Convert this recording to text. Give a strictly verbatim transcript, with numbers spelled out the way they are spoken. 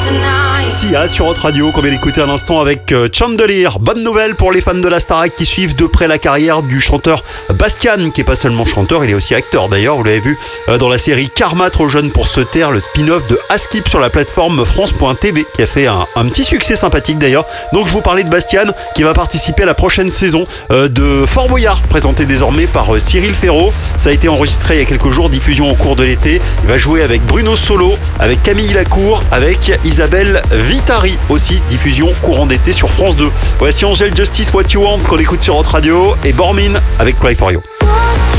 Sia sur Hot Radio qu'on vient d'écouter à l'instant avec Chandelier. Bonne nouvelle pour les fans de la Starac qui suivent de près la carrière du chanteur Bastien, qui est pas seulement chanteur, il est aussi acteur d'ailleurs. Vous l'avez vu dans la série Karma, trop jeune pour se taire, le spin-off de Askip sur la plateforme France point T V qui a fait un, un petit succès sympathique d'ailleurs. Donc je vous parlais de Bastien qui va participer à la prochaine saison de Fort Boyard, présenté désormais par Cyril Ferraud. Ça a été enregistré il y a quelques jours, diffusion au cours de l'été. Il va jouer avec Bruno Solo, avec Camille Lacour, avec Isabelle Vitari aussi, diffusion courant d'été sur France deux. Voici Angel Justice What You Want qu'on écoute sur Hot Radio et Bormin avec Cry For You.